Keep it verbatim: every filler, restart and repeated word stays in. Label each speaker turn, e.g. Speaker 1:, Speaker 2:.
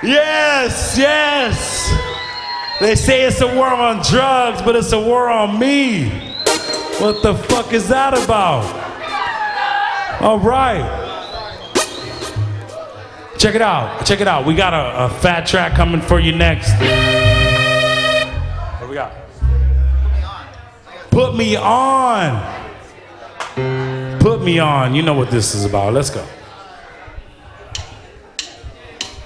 Speaker 1: Yes, yes. They say it's a war on drugs, but it's a war on me. What the fuck is that about? All right. Check it out. Check it out. We got a, a fat track coming for you next. What do we got? Put me on. Put me on. You know what this is about. Let's go.